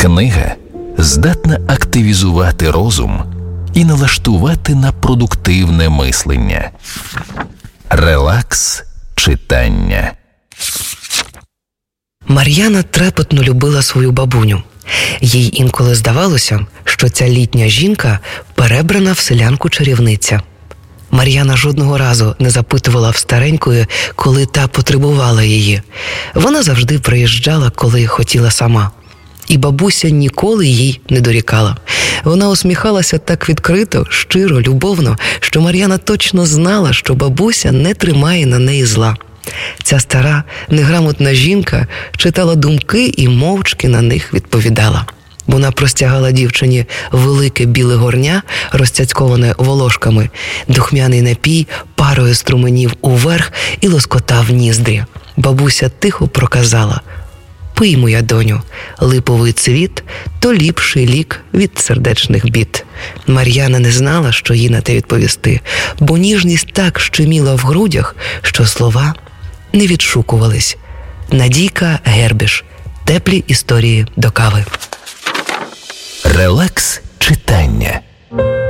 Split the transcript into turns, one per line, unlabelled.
Книга здатна активізувати розум і налаштувати на продуктивне мислення. Релакс читання.
Мар'яна трепетно любила свою бабуню. Їй інколи здавалося, що ця літня жінка перебрана в селянку-чарівниця. Мар'яна жодного разу не запитувала в старенької, коли та потребувала її. Вона завжди приїжджала, коли хотіла сама. І бабуся ніколи їй не дорікала. Вона усміхалася так відкрито, щиро, любовно, що Мар'яна точно знала, що бабуся не тримає на неї зла. Ця стара, неграмотна жінка читала думки і мовчки на них відповідала. Вона простягала дівчині велике біле горня, розцяцьковане волошками, духмяний напій парою струменів уверх і лоскотав ніздрі. Бабуся тихо проказала: «Пий, моя доню, липовий цвіт – то ліпший лік від сердечних бід». Мар'яна не знала, що їй на те відповісти, бо ніжність так щеміла в грудях, що слова не відшукувались. Надійка Гербіш. Теплі історії до кави.
Релакс читання.